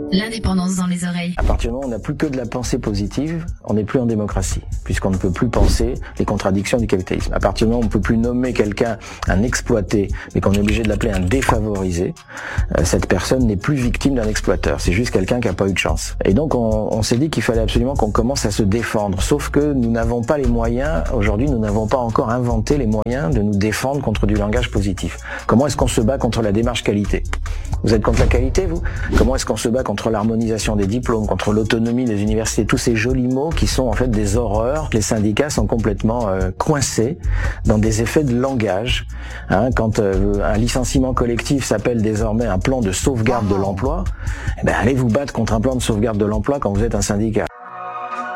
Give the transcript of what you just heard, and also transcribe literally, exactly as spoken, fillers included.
L'indépendance dans les oreilles. À partir du moment où on n'a plus que de la pensée positive, on n'est plus en démocratie, puisqu'on ne peut plus penser les contradictions du capitalisme. À partir du moment où on ne peut plus nommer quelqu'un un exploité, mais qu'on est obligé de l'appeler un défavorisé, euh, cette personne n'est plus victime d'un exploiteur. C'est juste quelqu'un qui n'a pas eu de chance. Et donc on, on s'est dit qu'il fallait absolument qu'on commence à se défendre. Sauf que nous n'avons pas les moyens, aujourd'hui nous n'avons pas encore inventé les moyens de nous défendre contre du langage positif. Comment est-ce qu'on se bat contre la démarche qualité ? Vous êtes contre la qualité, vous ? Comment est-ce qu'on se bat contre l'harmonisation des diplômes, contre l'autonomie des universités, tous ces jolis mots qui sont en fait des horreurs. Les syndicats sont complètement euh, coincés dans des effets de langage. Hein, quand euh, un licenciement collectif s'appelle désormais un plan de sauvegarde de l'emploi, eh ben, allez vous battre contre un plan de sauvegarde de l'emploi quand vous êtes un syndicat.